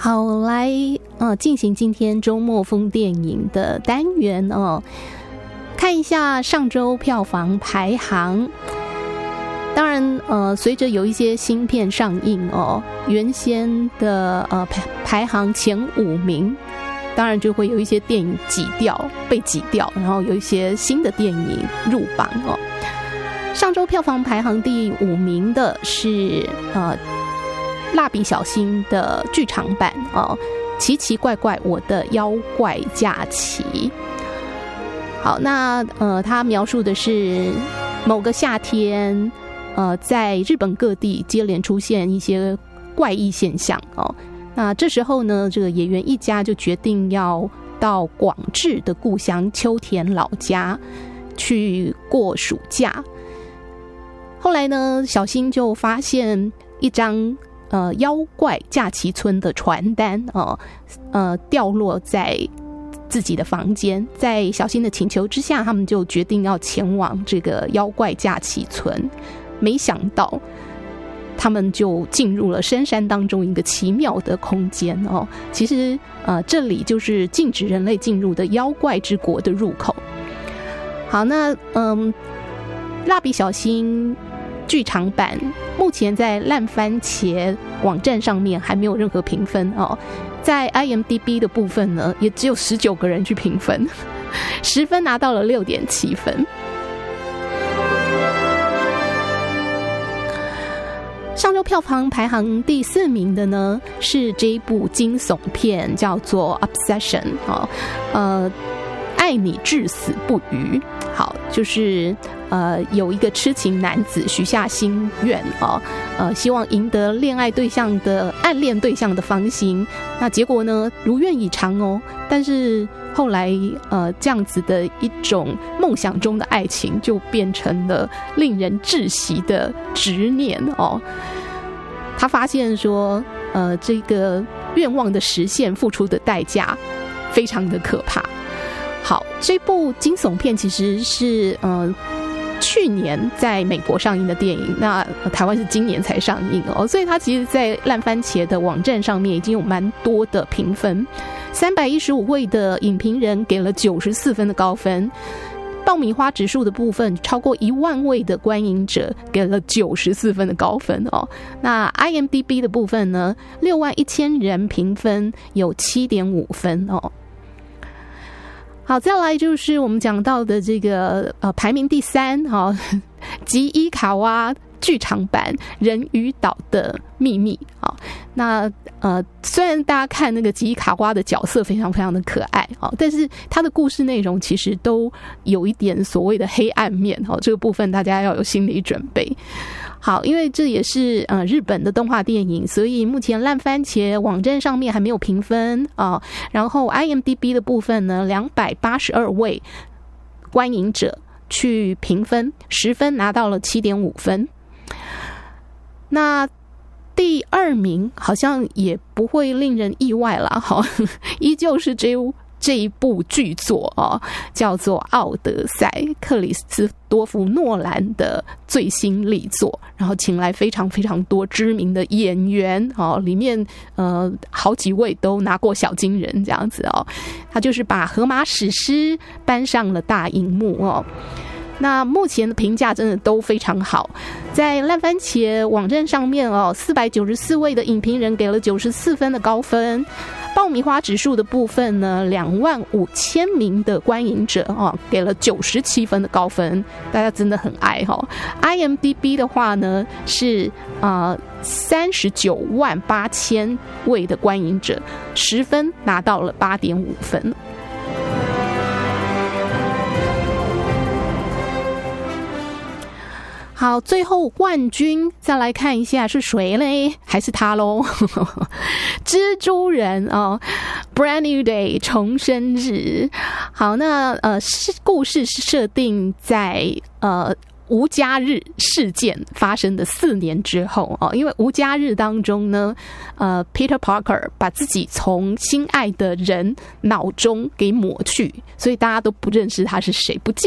好，来进行今天周末风电影的单元哦，看一下上周票房排行。当然随着有一些新片上映哦，原先的排行前5名，当然就会有一些电影被挤掉，然后有一些新的电影入榜哦。上周票房排行第5名的是蜡笔小新的剧场版哦，奇奇怪怪我的妖怪假期。好，那它描述的是某个夏天，在日本各地接连出现一些怪异现象哦。那这时候呢，这个野原一家就决定要到广治的故乡秋田老家去过暑假。后来呢，小新就发现一张妖怪假期村的传单掉落在自己的房间，在小新的请求之下，他们就决定要前往这个妖怪假期村。没想到他们就进入了深山当中一个奇妙的空间哦。其实这里就是禁止人类进入的妖怪之国的入口。好，那蜡笔小新剧场版目前在烂番茄网站上面还没有任何评分哦，在 IMDB 的部分呢，也只有19个人去评分，10分拿到了6.7分。上周票房排行第4名的呢，是这一部惊悚片，叫做 Obsession 爱你至死不渝。好，就是有一个痴情男子许下心愿希望赢得恋爱对象的暗恋对象的芳心。那结果呢，如愿以偿哦。但是后来这样子的一种梦想中的爱情，就变成了令人窒息的执念哦。他发现说，这个愿望的实现付出的代价非常的可怕。好，这部惊悚片其实是去年在美国上映的电影，那台湾是今年才上映哦，所以它其实在烂番茄的网站上面已经有蛮多的评分，315位的影评人给了94分的高分，爆米花指数的部分超过1万位的观影者给了94分的高分哦。那 IMDB 的部分呢，61000人评分有7.5分哦。好，再来就是我们讲到的这个排名第3吉伊卡哇剧场版《人鱼岛的秘密》那虽然大家看那个吉伊卡哇的角色非常非常的可爱但是它的故事内容其实都有一点所谓的黑暗面这个部分大家要有心理准备。好，因为这也是日本的动画电影，所以目前烂番茄网站上面还没有评分然后 IMDB 的部分呢，282位观影者去评分，10分拿到了7.5分。那第2名好像也不会令人意外啦，依旧是这一部剧作叫做《奥德赛》，克里斯多夫诺兰的最新力作，然后请来非常非常多知名的演员里面好几位都拿过小金人这样子他就是把荷马史诗搬上了大荧幕那目前的评价真的都非常好，在烂番茄网站上面494位的影评人给了94分的高分，爆米花指数的部分呢，25000名的观影者给了97分的高分，大家真的很爱IMDB 的话呢是398000位的观影者，10分拿到了8.5分。好，最后冠军再来看一下是谁嘞？还是他咯蜘蛛人Brand New Day 重生日。好，那故事是设定在无家日事件发生的4年之后因为无家日当中呢Peter Parker 把自己从心爱的人脑中给抹去，所以大家都不认识他是谁，不记